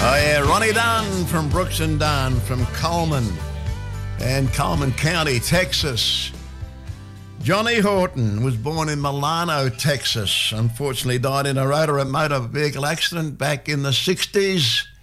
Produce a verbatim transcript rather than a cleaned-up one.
Oh, yeah, Ronnie Dunn from Brooks and Dunn from Coleman and Coleman County, Texas. Johnny Horton was born in Milano, Texas. Unfortunately died in a rotor motor vehicle accident back in the sixties.